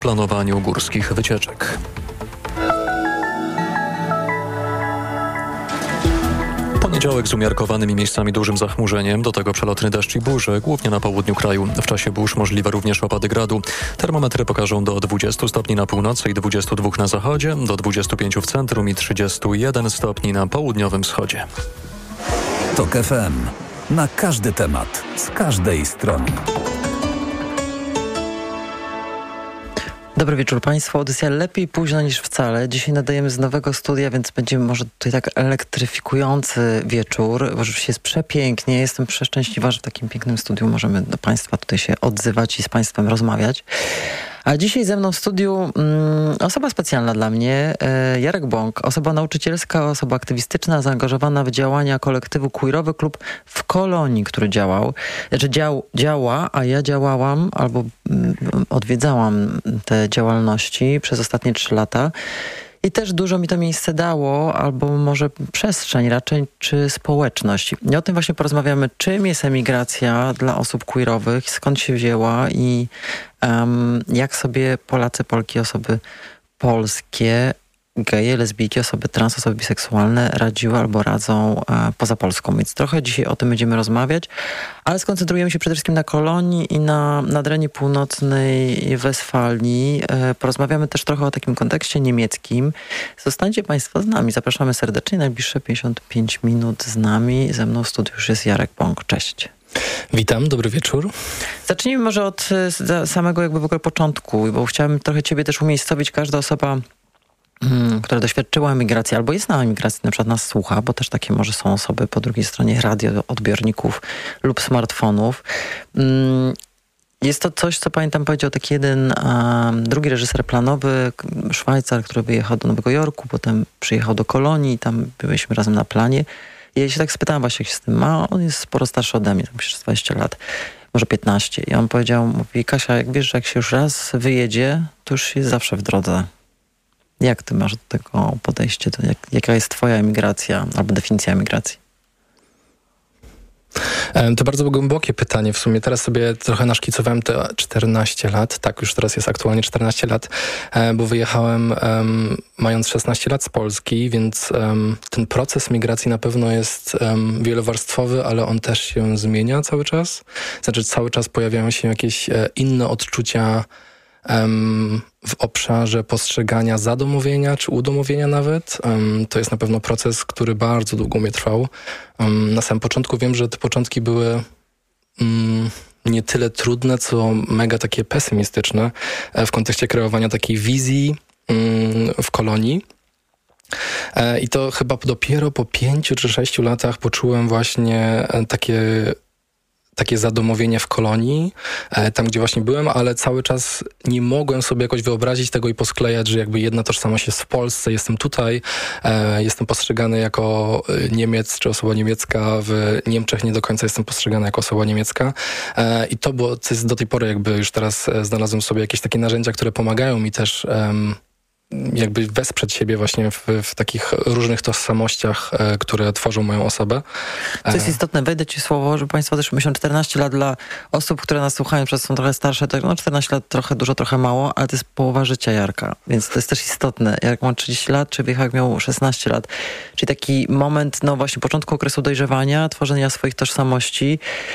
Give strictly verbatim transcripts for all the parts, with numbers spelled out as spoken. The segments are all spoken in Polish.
planowaniu górskich wycieczek. Poniedziałek z umiarkowanymi miejscami dużym zachmurzeniem, do tego przelotny deszcz i burze, głównie na południu kraju. W czasie burz możliwe również opady gradu. Termometry pokażą do dwudziestu stopni na północy i dwudziestu dwóch na zachodzie, do dwudziestu pięciu w centrum i trzydziestu jeden stopni na południowym wschodzie. TOK F M. Na każdy temat, z każdej strony. Dobry wieczór Państwu. Audycja lepiej późno niż wcale. Dzisiaj nadajemy z nowego studia, więc będziemy może tutaj tak elektryfikujący wieczór. Oczywiście jest przepięknie. Jestem przeszczęśliwa, że w takim pięknym studiu możemy do Państwa tutaj się odzywać i z Państwem rozmawiać. A dzisiaj ze mną w studiu mm, osoba specjalna dla mnie, e, Jarek Bąk, osoba nauczycielska, osoba aktywistyczna, zaangażowana w działania kolektywu Queerowy Klub w Kolonii, który działał, znaczy dział, działa, a ja działałam albo mm, odwiedzałam te działalności przez ostatnie trzy lata. I też dużo mi to miejsce dało, albo może przestrzeń raczej, czy społeczność. I o tym właśnie porozmawiamy, czym jest emigracja dla osób queerowych, skąd się wzięła i um, jak sobie Polacy, Polki, osoby polskie, geje, lesbijki, osoby trans, osoby biseksualne radziły albo radzą e, poza Polską. Więc trochę dzisiaj o tym będziemy rozmawiać, ale skoncentrujemy się przede wszystkim na Kolonii i na nadrenie północnej Westfalii. E, porozmawiamy też trochę o takim kontekście niemieckim. Zostańcie Państwo z nami. Zapraszamy serdecznie. Najbliższe pięćdziesiąt pięć minut z nami. Ze mną w studiu już jest Jarek Bąk. Cześć. Witam, dobry wieczór. Zacznijmy może od samego jakby w ogóle początku, bo chciałem trochę Ciebie też umiejscowić. Każda osoba, która doświadczyła emigracji, albo jest na emigracji, na przykład nas słucha, bo też takie może są osoby po drugiej stronie radioodbiorników lub smartfonów. Jest to coś, co pamiętam powiedział taki jeden, um, drugi reżyser planowy, Szwajcar, który wyjechał do Nowego Jorku, potem przyjechał do Kolonii, tam byliśmy razem na planie. I ja się tak spytałem właśnie, jak się z tym ma. On jest sporo starszy ode mnie, tam myślę, że dwadzieścia lat, może piętnaście. I on powiedział, mówi, Kasia, jak wiesz, że jak się już raz wyjedzie, to już jest zawsze w drodze. Jak ty masz do tego podejście? To jak, jaka jest twoja emigracja albo definicja emigracji? To bardzo głębokie pytanie. W sumie teraz sobie trochę naszkicowałem te czternaście lat. Tak, już teraz jest aktualnie czternaście lat, bo wyjechałem um, mając szesnaście lat z Polski, więc um, ten proces migracji na pewno jest um, wielowarstwowy, ale on też się zmienia cały czas. Znaczy cały czas pojawiają się jakieś e, inne odczucia Um, w obszarze postrzegania zadomowienia czy udomowienia nawet. Um, to jest na pewno proces, który bardzo długo mnie trwał. Um, na samym początku wiem, że te początki były um, nie tyle trudne, co mega takie pesymistyczne e, w kontekście kreowania takiej wizji um, w Kolonii. E, I to chyba dopiero po pięciu czy sześciu latach poczułem właśnie takie takie zadomowienie w Kolonii, tam gdzie właśnie byłem, ale cały czas nie mogłem sobie jakoś wyobrazić tego i posklejać, że jakby jedna tożsamość jest w Polsce, jestem tutaj, e, jestem postrzegany jako Niemiec czy osoba niemiecka, w Niemczech nie do końca jestem postrzegany jako osoba niemiecka e, i to było, co jest do tej pory jakby już teraz znalazłem sobie jakieś takie narzędzia, które pomagają mi też em, jakby wesprzeć siebie właśnie w, w takich różnych tożsamościach, e, które tworzą moją osobę. To jest istotne, wejdę ci słowo, że Państwo też myślą czternaście lat dla osób, które nas słuchają, przez są trochę starsze, to no czternaście lat trochę dużo, trochę mało, ale to jest połowa życia Jarka, więc to jest też istotne. Jarek ma trzydzieści lat, czy wyjechał jak miał szesnaście lat. Czyli taki moment, no właśnie początku okresu dojrzewania, tworzenia swoich tożsamości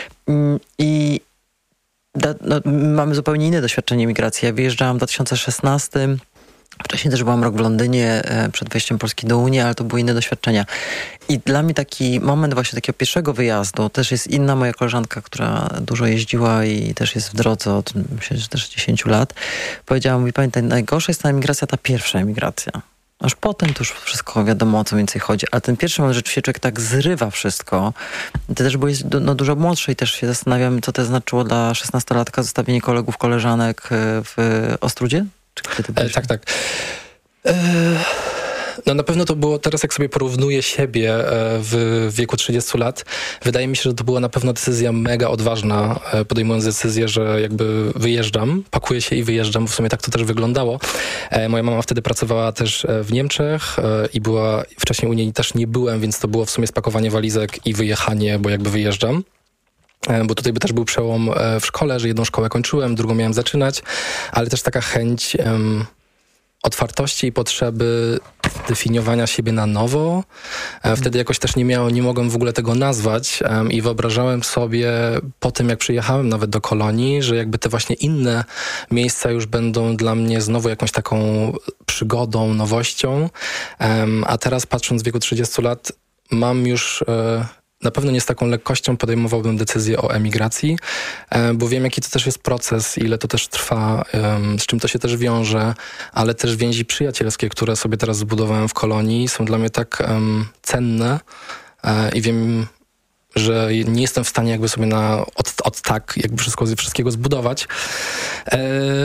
i da, no, mamy zupełnie inne doświadczenie migracji. Ja wyjeżdżałam w dwa tysiące szesnastym. Wcześniej też byłam rok w Londynie przed wejściem Polski do Unii, ale to były inne doświadczenia. I dla mnie taki moment właśnie takiego pierwszego wyjazdu, też jest inna moja koleżanka, która dużo jeździła i też jest w drodze od, myślę, że też dziesięciu lat, powiedziała mi, pamiętaj, najgorsza jest ta emigracja, ta pierwsza emigracja. Aż potem to już wszystko wiadomo, o co więcej chodzi. Ale ten pierwszy moment, że rzeczywiście człowiek tak zrywa wszystko. Ty też byłeś no, dużo młodszy i też się zastanawiam, co to znaczyło dla szesnastolatka zostawienie kolegów, koleżanek w Ostrudzie? E, tak, tak. E, no na pewno to było, teraz jak sobie porównuję siebie e, w wieku trzydziestu lat, wydaje mi się, że to była na pewno decyzja mega odważna, e, podejmując decyzję, że jakby wyjeżdżam, pakuję się i wyjeżdżam, w sumie tak to też wyglądało. E, moja mama wtedy pracowała też w Niemczech e, i była, wcześniej u niej też nie byłem, więc to było w sumie spakowanie walizek i wyjechanie, bo jakby wyjeżdżam. bo tutaj by też był przełom w szkole, że jedną szkołę kończyłem, drugą miałem zaczynać, ale też taka chęć um, otwartości i potrzeby definiowania siebie na nowo. Wtedy jakoś też nie miałem, nie mogłem w ogóle tego nazwać um, i wyobrażałem sobie po tym, jak przyjechałem nawet do Kolonii, że jakby te właśnie inne miejsca już będą dla mnie znowu jakąś taką przygodą, nowością. Um, a teraz patrząc w wieku trzydziestu lat, mam już... E, Na pewno nie z taką lekkością podejmowałbym decyzję o emigracji, bo wiem, jaki to też jest proces, ile to też trwa, z czym to się też wiąże, ale też więzi przyjacielskie, które sobie teraz zbudowałem w Kolonii, są dla mnie tak um, cenne i wiem, że nie jestem w stanie jakby sobie na od, od tak jakby wszystko, wszystkiego zbudować. E,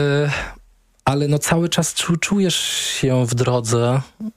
ale no cały czas czujesz się w drodze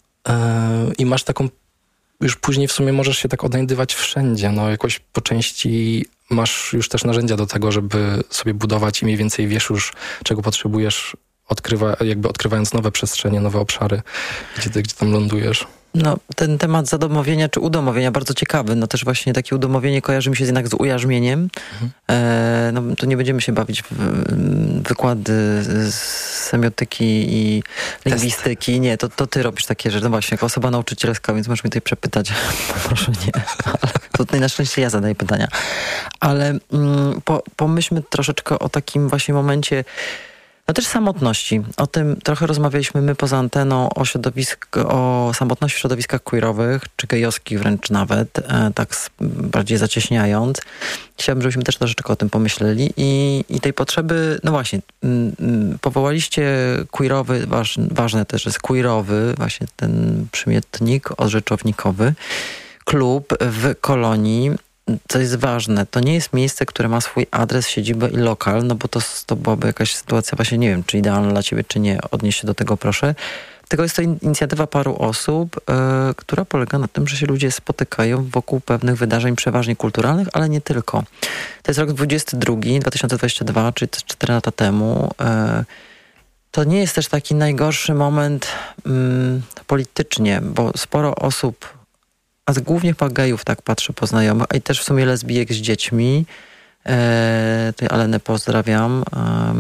e, i masz taką już później w sumie możesz się tak odnajdywać wszędzie. No jakoś po części masz już też narzędzia do tego, żeby sobie budować i mniej więcej wiesz już, czego potrzebujesz, odkrywa, jakby odkrywając nowe przestrzenie, nowe obszary, gdzie, ty, gdzie tam lądujesz. No, ten temat zadomowienia czy udomowienia bardzo ciekawy. No też właśnie takie udomowienie kojarzy mi się jednak z ujarzmieniem. Mhm. E, no to nie będziemy się bawić w, w wykłady z semiotyki i lingwistyki. Test. Nie, to, to ty robisz takie rzeczy. No właśnie, jako osoba nauczycielska, więc możesz mnie tutaj przepytać. Proszę nie. Ale tutaj na szczęście ja zadaję pytania. Ale mm, po, pomyślmy troszeczkę o takim właśnie momencie no też samotności. O tym trochę rozmawialiśmy my poza anteną, o środowisk, o samotności w środowiskach queerowych, czy gejowskich wręcz nawet, e, tak z, bardziej zacieśniając. Chciałabym, żebyśmy też troszeczkę o tym pomyśleli i, i tej potrzeby, no właśnie, m, m, powołaliście queerowy, waż, ważne też jest queerowy, właśnie ten przymiotnik orzeczownikowy, klub w Kolonii. Co jest ważne, to nie jest miejsce, które ma swój adres, siedzibę i lokal, no bo to, to byłaby jakaś sytuacja właśnie, nie wiem, czy idealna dla ciebie, czy nie, odnieś się do tego proszę. Tylko jest to in, inicjatywa paru osób, yy, która polega na tym, że się ludzie spotykają wokół pewnych wydarzeń przeważnie kulturalnych, ale nie tylko. To jest rok dwudziesty drugi, dwa tysiące dwudziesty drugi, czyli cztery lata temu. Yy, to nie jest też taki najgorszy moment yy, politycznie, bo sporo osób, a głównie chyba gejów, tak patrzę po znajomych, a i też w sumie lesbijek z dziećmi. E, tutaj Alenę pozdrawiam. E,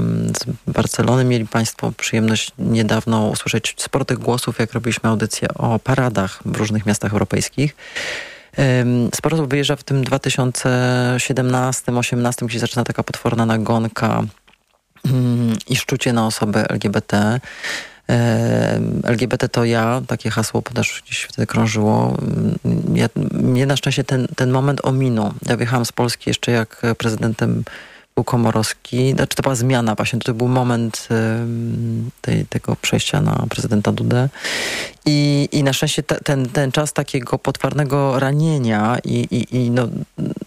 z Barcelony mieli państwo przyjemność niedawno usłyszeć sporo tych głosów, jak robiliśmy audycję o paradach w różnych miastach europejskich. E, sporo osób wyjeżdża w tym dwa tysiące siedemnastym, osiemnastym, gdzie zaczyna taka potworna nagonka mm, i szczucie na osoby L G B T. L G B T to ja, takie hasło też gdzieś wtedy krążyło. Ja, mnie na szczęście ten, ten moment ominął. Ja wyjechałam z Polski jeszcze jak prezydentem był Komorowski. Znaczy to była zmiana właśnie. To był moment tej, tego przejścia na prezydenta Dudę. I, i na szczęście te, ten, ten czas takiego potwarnego ranienia i, i, i no,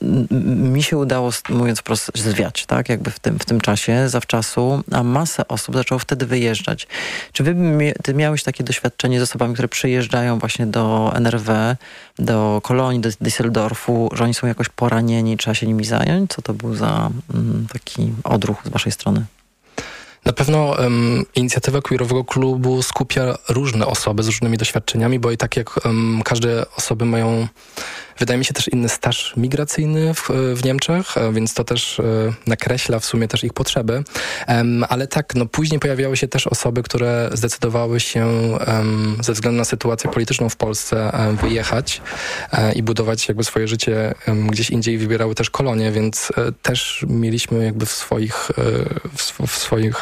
mi się udało, mówiąc wprost, zwiać, tak? Jakby w tym, w tym czasie, zawczasu, a masę osób zaczęło wtedy wyjeżdżać. Czy wy ty miałeś takie doświadczenie z osobami, które przyjeżdżają właśnie do N R W, do Kolonii, do Düsseldorfu, że oni są jakoś poranieni, trzeba się nimi zająć? Co to był za mm, taki odruch z waszej strony? Na pewno um, inicjatywa queerowego klubu skupia różne osoby z różnymi doświadczeniami, bo i tak jak um, każde osoby mają, wydaje mi się, też inny staż migracyjny w, w Niemczech, więc to też e, nakreśla w sumie też ich potrzeby. Um, ale tak, no później pojawiały się też osoby, które zdecydowały się um, ze względu na sytuację polityczną w Polsce um, wyjechać um, i budować jakby swoje życie um, gdzieś indziej i wybierały też kolonie, więc e, też mieliśmy jakby w swoich, e, w, w swoich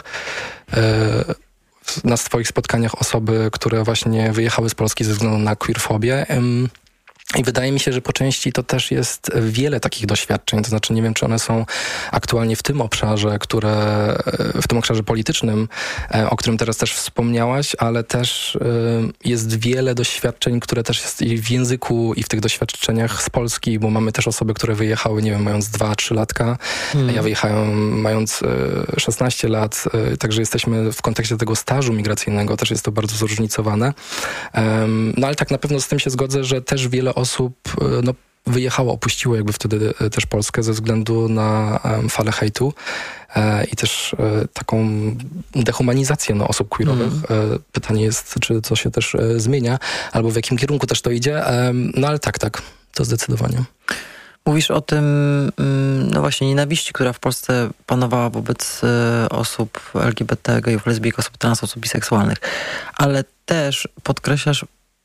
e, na swoich spotkaniach osoby, które właśnie wyjechały z Polski ze względu na queerfobię. Um, I wydaje mi się, że po części to też jest wiele takich doświadczeń, to znaczy nie wiem, czy one są aktualnie w tym obszarze, które, w tym obszarze politycznym, o którym teraz też wspomniałaś, ale też jest wiele doświadczeń, które też jest i w języku, i w tych doświadczeniach z Polski, bo mamy też osoby, które wyjechały, nie wiem, mając dwa, trzy latka, hmm. ja wyjechałem mając szesnaście lat, także jesteśmy w kontekście tego stażu migracyjnego, też jest to bardzo zróżnicowane. No ale tak na pewno z tym się zgodzę, że też wiele osób no, wyjechało, opuściło jakby wtedy też Polskę ze względu na um, falę hejtu e, i też e, taką dehumanizację no, osób queerowych. Mm. E, pytanie jest, czy to się też e, zmienia, albo w jakim kierunku też to idzie. E, no ale tak, tak, to zdecydowanie. Mówisz o tym, no właśnie, nienawiści, która w Polsce panowała wobec osób L G B T, gejów, lesbijek, osób trans, osób biseksualnych. Ale też podkreślasz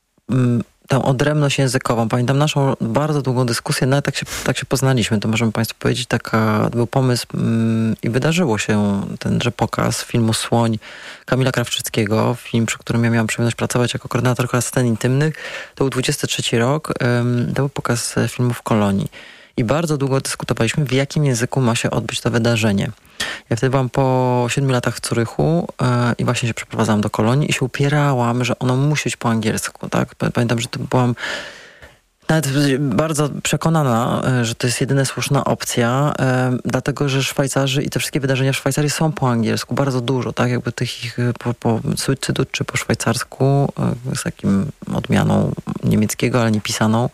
tę odrębność językową. Pamiętam naszą bardzo długą dyskusję, nawet tak się, tak się poznaliśmy, to możemy Państwu powiedzieć, taka był pomysł mm, i wydarzyło się tenże pokaz filmu Słoń Kamila Krawczyckiego, film, przy którym ja miałam przyjemność pracować jako koordynatorka scen intymnych. To był dwudziesty trzeci rok, ym, to był pokaz filmu w Kolonii. I bardzo długo dyskutowaliśmy, w jakim języku ma się odbyć to wydarzenie. Ja wtedy byłam po siedmiu latach w Zurychu yy, i właśnie się przeprowadzałam do Kolonii i się upierałam, że ono musi być po angielsku. Tak? Pamiętam, że to byłam nawet bardzo przekonana, że to jest jedyna słuszna opcja, yy, dlatego, że Szwajcarzy i te wszystkie wydarzenia w Szwajcarii są po angielsku, bardzo dużo, tak? Jakby tych ich po, po suicydut czy po szwajcarsku, yy, z takim odmianą niemieckiego, ale nie pisaną.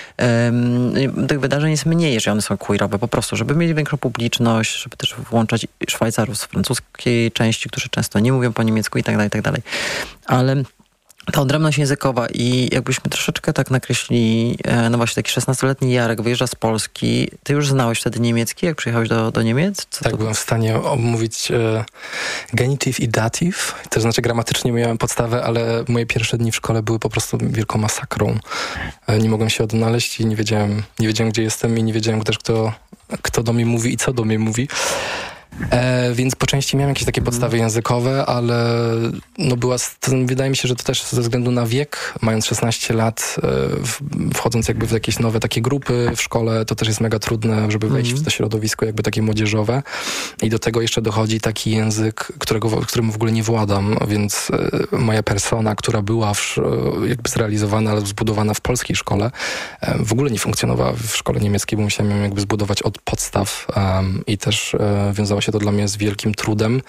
Um, tych wydarzeń jest mniej, jeżeli one są queerowe, po prostu, żeby mieli większą publiczność, żeby też włączać Szwajcarów z francuskiej części, którzy często nie mówią po niemiecku i tak dalej, i tak dalej. Ale ta odrębność językowa i jakbyśmy troszeczkę tak nakreślili, no właśnie taki szesnastoletni Jarek wyjeżdża z Polski. Ty już znałeś wtedy niemiecki, jak przyjechałeś do, do Niemiec? Co tak, to... byłem w stanie omówić e, genityw i datyw. To znaczy gramatycznie miałem podstawę, ale moje pierwsze dni w szkole były po prostu wielką masakrą. E, nie mogłem się odnaleźć i nie wiedziałem, nie wiedziałem, gdzie jestem i nie wiedziałem też, kto, kto do mnie mówi i co do mnie mówi. E, więc po części miałem jakieś takie podstawy językowe, ale no była, wydaje mi się, że to też ze względu na wiek, mając szesnaście lat, e, w, wchodząc jakby w jakieś nowe takie grupy w szkole, to też jest mega trudne, żeby wejść mm. w to środowisko jakby takie młodzieżowe i do tego jeszcze dochodzi taki język, którego, którym w ogóle nie władam, więc e, moja persona, która była w, jakby zrealizowana, ale zbudowana w polskiej szkole, e, w ogóle nie funkcjonowała w szkole niemieckiej, bo musiałem ją jakby zbudować od podstaw um, i też e, wiązało się to dla mnie z wielkim trudem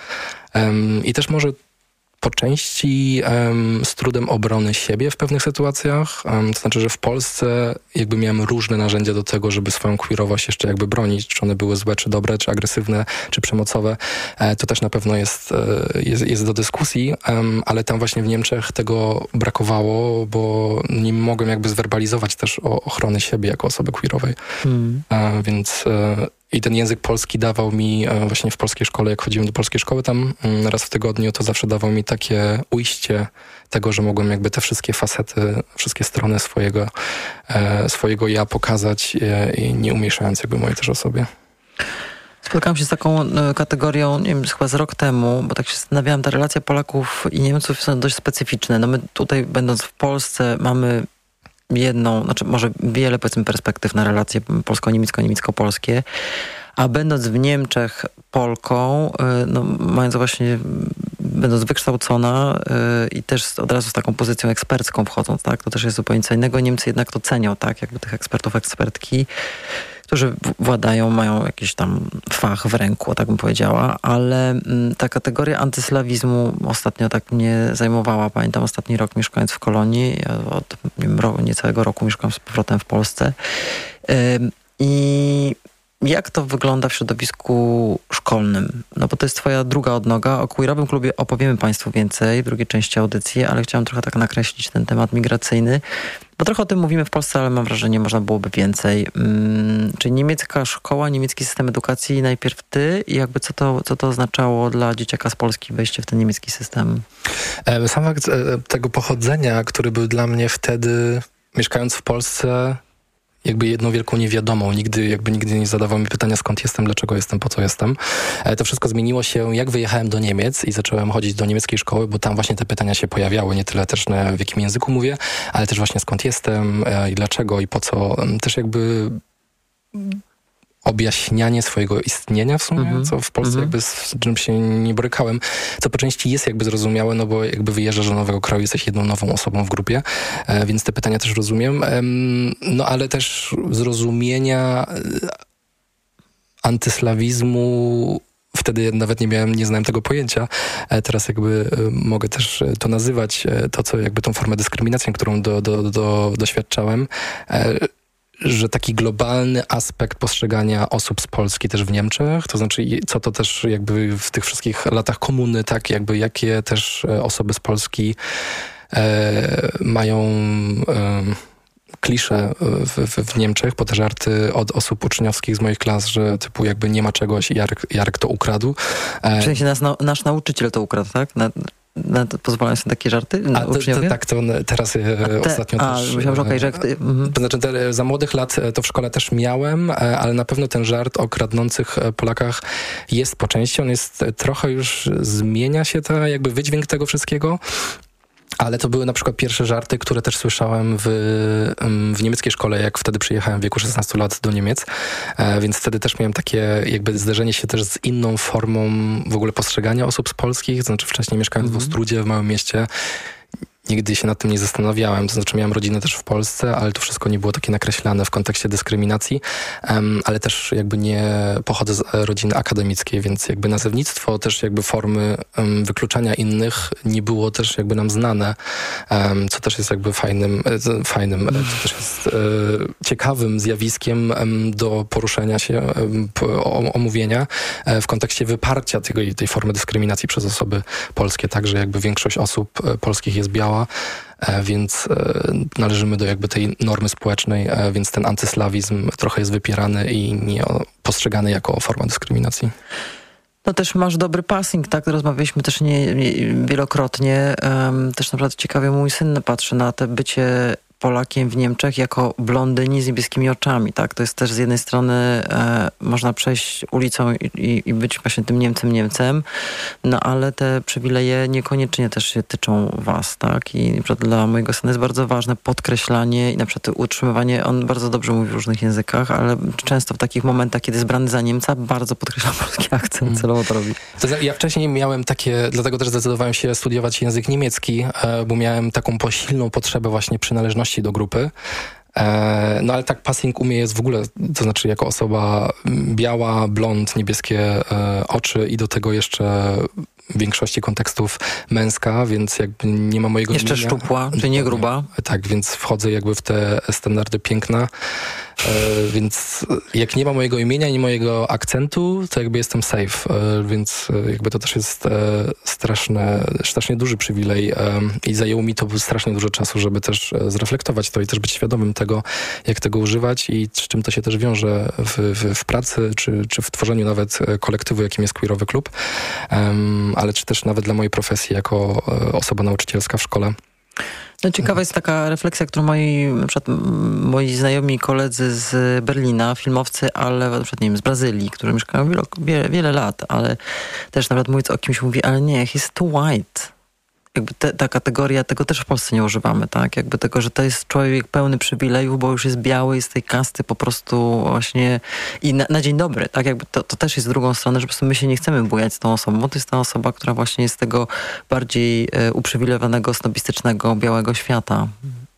um, i też może po części um, z trudem obrony siebie w pewnych sytuacjach. Um, to znaczy, że w Polsce jakby miałem różne narzędzia do tego, żeby swoją queerowość jeszcze jakby bronić, czy one były złe, czy dobre, czy agresywne, czy przemocowe. E, to też na pewno jest, e, jest, jest do dyskusji, um, ale tam właśnie w Niemczech tego brakowało, bo nie mogłem jakby zwerbalizować też o ochrony siebie jako osoby queerowej. Mm. E, więc... E, I ten język polski dawał mi właśnie w polskiej szkole, jak chodziłem do polskiej szkoły tam raz w tygodniu, to zawsze dawał mi takie ujście tego, że mogłem jakby te wszystkie facety, wszystkie strony swojego, swojego ja pokazać i nie umieszając jakby mojej też osobie. Spotkałam się z taką kategorią, nie wiem, chyba z rok temu, bo tak się zastanawiałam, ta relacja Polaków i Niemców są dość specyficzne. No my tutaj, będąc w Polsce, mamy jedną, znaczy może wiele, powiedzmy, perspektyw na relacje polsko-niemiecko-niemiecko-polskie, a będąc w Niemczech Polką, no, mając właśnie, będąc wykształcona yy, i też od razu z taką pozycją ekspercką wchodząc, tak, to też jest zupełnie co innego. Niemcy jednak to cenią, tak, jakby tych ekspertów, ekspertki, którzy władają, mają jakiś tam fach w ręku, tak bym powiedziała, ale m, ta kategoria antyslawizmu ostatnio tak mnie zajmowała. Pamiętam ostatni rok mieszkając w Kolonii, ja od nie wiem, roku, niecałego roku mieszkam z powrotem w Polsce. Ym, I jak to wygląda w środowisku szkolnym? No bo to jest twoja druga odnoga. O queerowym klubie opowiemy Państwu więcej w drugiej części audycji, ale chciałam trochę tak nakreślić ten temat migracyjny. Bo trochę o tym mówimy w Polsce, ale mam wrażenie, można byłoby więcej. Hmm, czyli niemiecka szkoła, niemiecki system edukacji, najpierw ty i jakby co to, co to oznaczało dla dzieciaka z Polski wejście w ten niemiecki system? Sam fakt tego pochodzenia, który był dla mnie wtedy, mieszkając w Polsce, jakby jedną wielką niewiadomą. Nigdy, jakby nigdy nie zadawał mi pytania, skąd jestem, dlaczego jestem, po co jestem. To wszystko zmieniło się, jak wyjechałem do Niemiec i zacząłem chodzić do niemieckiej szkoły, bo tam właśnie te pytania się pojawiały. Nie tyle też na, w jakim języku mówię, ale też właśnie skąd jestem i dlaczego i po co. Też jakby objaśnianie swojego istnienia w sumie, mm-hmm. co w Polsce mm-hmm. jakby z czym się nie borykałem, co po części jest jakby zrozumiałe, no bo jakby wyjeżdżasz do nowego kraju, jesteś jedną nową osobą w grupie, e, więc te pytania też rozumiem. E, no ale też zrozumienia antyslawizmu, wtedy nawet nie miałem, nie znałem tego pojęcia. E, teraz jakby e, mogę też to nazywać, e, to co jakby tą formę dyskryminacji, którą do, do, do, doświadczałem, e, że taki globalny aspekt postrzegania osób z Polski też w Niemczech, to znaczy co to też jakby w tych wszystkich latach komuny, tak jakby jakie też osoby z Polski e, mają e, klisze w, w, w Niemczech, po te żarty od osób uczniowskich z moich klas, że typu jakby nie ma czegoś i Jarek, Jarek to ukradł. W sensie nas, nasz nauczyciel to ukradł, tak? Na, na, pozwalają sobie takie żarty na a to, uczniowie? To, tak, to teraz te, ostatnio a, też... Myślałem, że okej, że... Ty, mhm. To znaczy, te, za młodych lat to w szkole też miałem, ale na pewno ten żart o kradnących Polakach jest po części. On jest trochę już, zmienia się ta jakby wydźwięk tego wszystkiego. Ale to były na przykład pierwsze żarty, które też słyszałem w, w niemieckiej szkole, jak wtedy przyjechałem w wieku szesnastu lat do Niemiec, e, więc wtedy też miałem takie jakby zderzenie się też z inną formą w ogóle postrzegania osób z polskich, to znaczy wcześniej mieszkałem mm. w Ostrudzie, w małym mieście. Nigdy się nad tym nie zastanawiałem, to znaczy miałem rodzinę też w Polsce, ale to wszystko nie było takie nakreślane w kontekście dyskryminacji, um, ale też jakby nie pochodzę z rodziny akademickiej, więc jakby nazewnictwo, też jakby formy um, wykluczania innych nie było też jakby nam znane, um, co też jest jakby fajnym, e, fajnym co też jest e, ciekawym zjawiskiem um, do poruszenia się, um, o, omówienia e, w kontekście wyparcia tego, tej formy dyskryminacji przez osoby polskie, także jakby większość osób e, polskich jest biała, więc należymy do jakby tej normy społecznej, więc ten antyslawizm trochę jest wypierany i nie postrzegany jako forma dyskryminacji. No też masz dobry passing, tak? Rozmawialiśmy też nie, nie, wielokrotnie. Um, też naprawdę ciekawie mój syn patrzy na to bycie Polakiem w Niemczech jako blondyni z niebieskimi oczami, tak? To jest też z jednej strony e, można przejść ulicą i, i, i być właśnie tym Niemcem Niemcem, no ale te przywileje niekoniecznie też się tyczą was, tak? I na przykład dla mojego syna jest bardzo ważne podkreślanie i na przykład utrzymywanie, on bardzo dobrze mówi w różnych językach, ale często w takich momentach, kiedy jest brany za Niemca, bardzo podkreśla polski akcent, hmm. celowo to robi. To ja wcześniej miałem takie, dlatego też zdecydowałem się studiować język niemiecki, e, bo miałem taką posilną potrzebę właśnie przynależności do grupy. E, no ale tak passing u mnie jest w ogóle, to znaczy jako osoba biała, blond, niebieskie e, oczy i do tego jeszcze w większości kontekstów męska, więc jakby nie ma mojego Jeszcze imienia. szczupła, czy nie gruba? Tak, więc wchodzę jakby w te standardy piękna. E, więc jak nie ma mojego imienia, nie mojego akcentu, to jakby jestem safe, e, więc jakby to też jest e, straszne, strasznie duży przywilej e, i zajęło mi to strasznie dużo czasu, żeby też e, zreflektować to i też być świadomym tego, jak tego używać i z czym to się też wiąże w, w, w pracy, czy, czy w tworzeniu nawet kolektywu, jakim jest Queerowy Klub, um, ale czy też nawet dla mojej profesji jako e, osoba nauczycielska w szkole. No ciekawa jest taka refleksja, którą moi, na przykład moi znajomi koledzy z Berlina, filmowcy, ale na przykład nie wiem, z Brazylii, którzy mieszkają wiele, wiele, wiele lat, ale też nawet mówiąc o kimś mówi, ale nie, he's too white. Jakby te, ta kategoria, tego też w Polsce nie używamy, tak? Jakby tego, że to jest człowiek pełny przywilejów, bo już jest biały, z tej kasty po prostu właśnie i na, na dzień dobry, tak? Jakby to, to też jest z drugą stronę, że po prostu my się nie chcemy bujać z tą osobą, bo to jest ta osoba, która właśnie jest z tego bardziej e, uprzywilejowanego, snobistycznego, białego świata.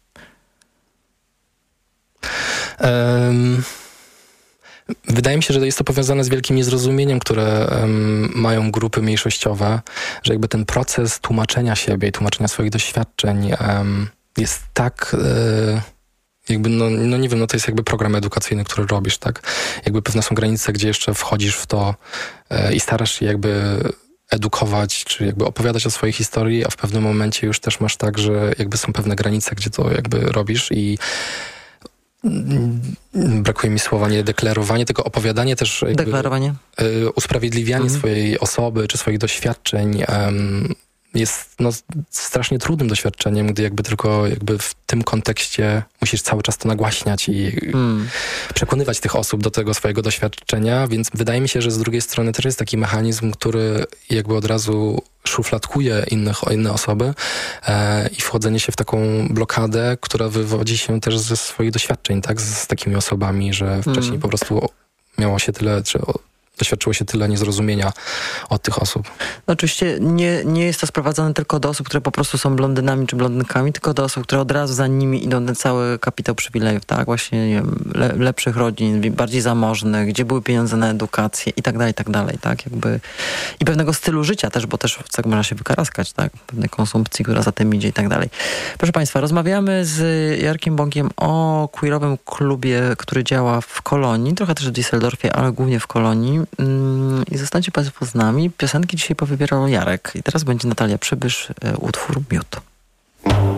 Um... Wydaje mi się, że jest to powiązane z wielkim niezrozumieniem, które um, mają grupy mniejszościowe, że jakby ten proces tłumaczenia siebie i tłumaczenia swoich doświadczeń um, jest tak... E, jakby, no, no nie wiem, no to jest jakby program edukacyjny, który robisz, tak? Jakby pewne są granice, gdzie jeszcze wchodzisz w to e, i starasz się jakby edukować, czy jakby opowiadać o swojej historii, a w pewnym momencie już też masz tak, że jakby są pewne granice, gdzie to jakby robisz i brakuje mi słowa, nie deklarowanie, tylko opowiadanie też... Jakby, deklarowanie. Y, usprawiedliwianie mhm. swojej osoby, czy swoich doświadczeń um, jest no, strasznie trudnym doświadczeniem, gdy jakby tylko jakby w tym kontekście musisz cały czas to nagłaśniać i mm. przekonywać tych osób do tego swojego doświadczenia, więc wydaje mi się, że z drugiej strony też jest taki mechanizm, który jakby od razu szufladkuje innych, inne osoby e, i wchodzenie się w taką blokadę, która wywodzi się też ze swoich doświadczeń, tak, z, z takimi osobami, że wcześniej mm. po prostu miało się tyle, czy doświadczyło się tyle niezrozumienia od tych osób. No oczywiście nie, nie jest to sprowadzane tylko do osób, które po prostu są blondynami czy blondynkami, tylko do osób, które od razu za nimi idą ten cały kapitał przywilejów, tak? Właśnie nie wiem, le, lepszych rodzin, bardziej zamożnych, gdzie były pieniądze na edukację i tak dalej, i tak dalej, tak? Jakby i pewnego stylu życia też, bo też tak można się wykaraskać, tak? Pewnej konsumpcji, która za tym idzie i tak dalej. Proszę Państwa, rozmawiamy z Jarkiem Bąkiem o queerowym klubie, który działa w Kolonii, trochę też w Düsseldorfie, ale głównie w Kolonii. I zostańcie Państwo z nami. Piosenki dzisiaj powybierał Jarek. I teraz będzie Natalia Przybysz, utwór Miód.